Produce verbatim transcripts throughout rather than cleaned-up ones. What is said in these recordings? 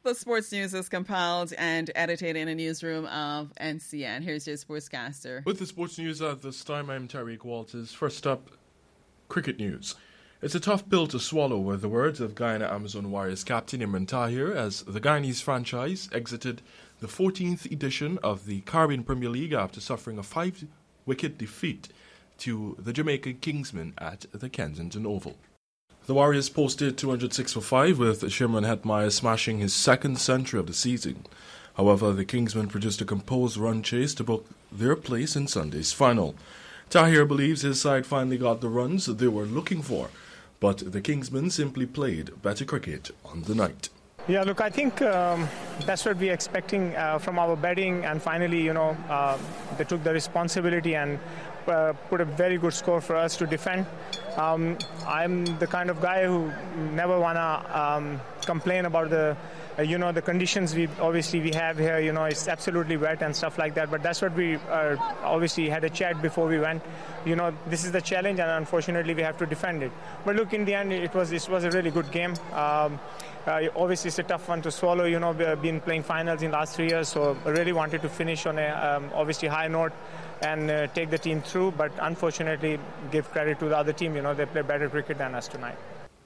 The sports news is compiled and edited in a newsroom of N C N. Here's your sportscaster. With the sports news at this time, I'm Tariq Walters. First up, cricket news. It's a tough pill to swallow, were the words of Guyana Amazon Warriors captain Imran Tahir as the Guyanese franchise exited the fourteenth edition of the Caribbean Premier League after suffering a five-wicket defeat to the Jamaican Kingsmen at the Kensington Oval. The Warriors posted two hundred six for five, with Shimron Hetmyer smashing his second century of the season. However, the Kingsmen produced a composed run chase to book their place in Sunday's final. Tahir believes his side finally got the runs they were looking for, but the Kingsmen simply played better cricket on the night. Yeah, look, I think um, that's what we're expecting uh, from our batting, and finally, you know, uh, they took the responsibility and uh, put a very good score for us to defend. Um, I'm the kind of guy who never wanna um, complain about the, uh, you know, the conditions we obviously we have here. You know, it's absolutely wet and stuff like that. But that's what we uh, obviously had a chat before we went. You know, this is the challenge, and unfortunately we have to defend it. But look, in the end, it was it was a really good game. Um, Uh, obviously, it's a tough one to swallow. You know, we've been playing finals in the last three years, so I really wanted to finish on a um, obviously high note and uh, take the team through. But unfortunately, give credit to the other team. You know, they play better cricket than us tonight.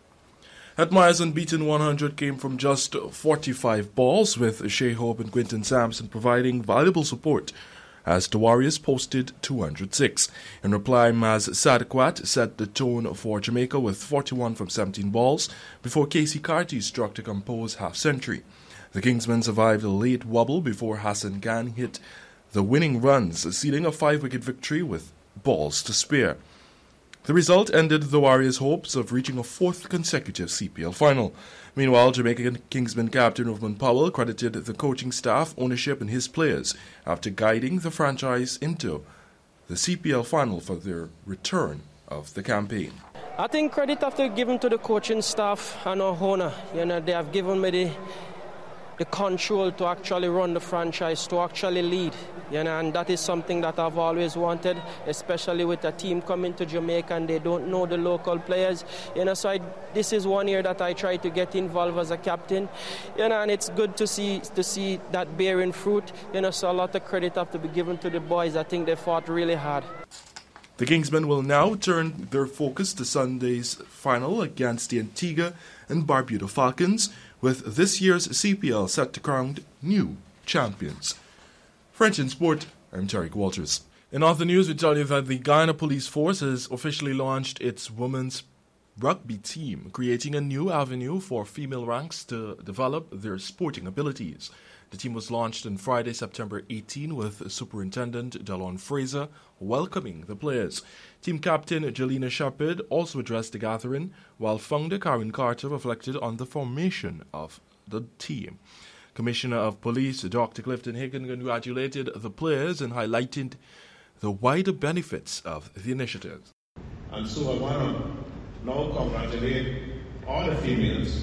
Hetmyer's unbeaten one hundred came from just forty-five balls, with Shea Hope and Quinton Sampson providing valuable support as the Warriors posted two hundred six. In reply, Maz Sadiquat set the tone for Jamaica with forty-one from seventeen balls before Casey Carty struck to compose half-century. The Kingsmen survived a late wobble before Hassan Khan hit the winning runs, sealing a five-wicket victory with balls to spare. The result ended the Warriors' hopes of reaching a fourth consecutive C P L final. Meanwhile, Jamaican Kingsmen captain Rovman Powell credited the coaching staff, ownership and his players after guiding the franchise into the C P L final for their return of the campaign. I think credit have to given to the coaching staff and our owner. You know, they have given me the, the control to actually run the franchise, to actually lead. You know, and that is something that I've always wanted, especially with a team coming to Jamaica and they don't know the local players. You know, so I, this is one year that I try to get involved as a captain. You know, and it's good to see to see that bearing fruit. You know, so a lot of credit have to be given to the boys. I think they fought really hard. The Kingsmen will now turn their focus to Sunday's final against the Antigua and Barbuda Falcons, with this year's C P L set to crown new champions. French in Sport, I'm Tariq Walters. In other news, we tell you that the Guyana Police Force has officially launched its women's rugby team, creating a new avenue for female ranks to develop their sporting abilities. The team was launched on Friday, September eighteenth, with Superintendent Delon Fraser welcoming the players. Team captain Jelena Shepherd also addressed the gathering, while founder Karen Carter reflected on the formation of the team. Commissioner of Police Doctor Clifton Hicken congratulated the players and highlighted the wider benefits of the initiative. And so I want to now congratulate all the females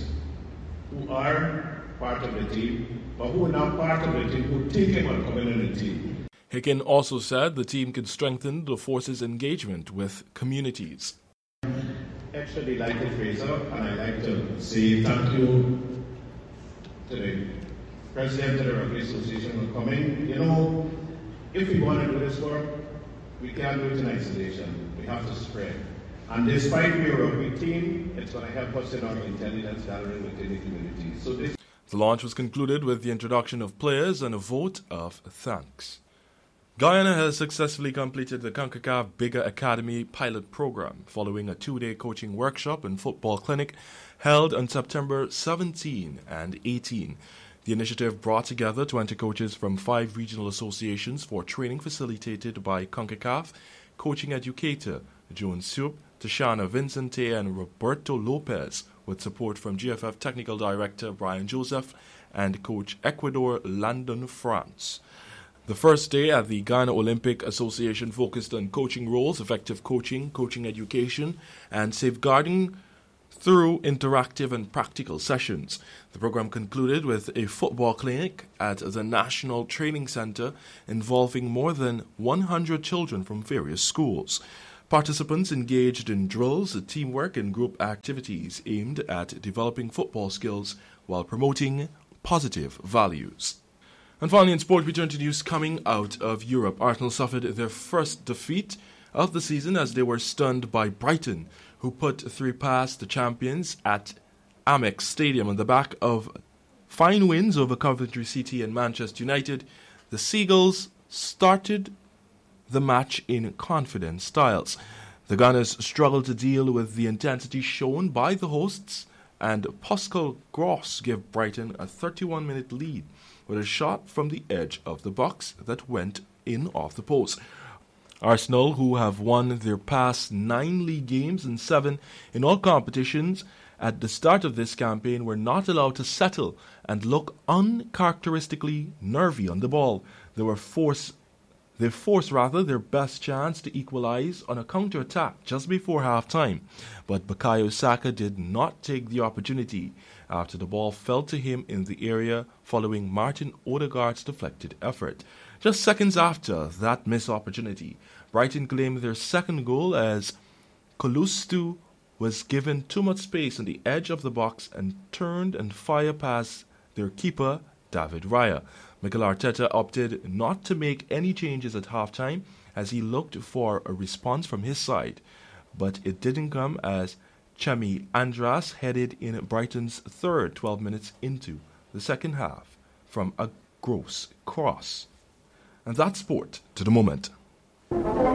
who are part of the team, but who are not part of the team, who think about coming in the team. Hicken also said the team can strengthen the force's engagement with communities. Extra delighted, Fraser, and I'd like to say thank you to the President of the Rugby Association for coming. You know, if we want to do this work, we can't do it in isolation. We have to spread. And despite being a rugby team, it's going to help us in our intelligence gathering within the community. So this. The launch was concluded with the introduction of players and a vote of thanks. Guyana has successfully completed the CONCACAF Bigger Academy pilot program following a two-day coaching workshop and football clinic held on September seventeenth and eighteenth. The initiative brought together twenty coaches from five regional associations for training facilitated by CONCACAF coaching educator Joan Soup, Tashana Vincente and Roberto Lopez, with support from G F F Technical Director Brian Joseph and Coach Ecuador Landon France. The first day at the Ghana Olympic Association focused on coaching roles, effective coaching, coaching education, and safeguarding through interactive and practical sessions. The program concluded with a football clinic at the National Training Center involving more than one hundred children from various schools. Participants engaged in drills, teamwork, and group activities aimed at developing football skills while promoting positive values. And finally in sport, we turn to news coming out of Europe. Arsenal suffered their first defeat of the season as they were stunned by Brighton, who put three past the champions at Amex Stadium on the back of fine wins over Coventry City and Manchester United. The Seagulls started the match in confident styles. The Gunners struggled to deal with the intensity shown by the hosts, and Pascal Gross gave Brighton a thirty-one minute lead with a shot from the edge of the box that went in off the post. Arsenal, who have won their past nine league games and seven in all competitions at the start of this campaign, were not allowed to settle and look uncharacteristically nervy on the ball. They were forced They forced rather their best chance to equalize on a counter-attack just before half-time, but Bukayo Saka did not take the opportunity after the ball fell to him in the area following Martin Odegaard's deflected effort. Just seconds after that missed opportunity, Brighton claimed their second goal as Colustu was given too much space on the edge of the box and turned and fired past their keeper, David Raya. Mikel Arteta opted not to make any changes at halftime as he looked for a response from his side, but it didn't come as Chemi Andras headed in Brighton's third twelve minutes into the second half from a gross cross. And that's sport to the moment.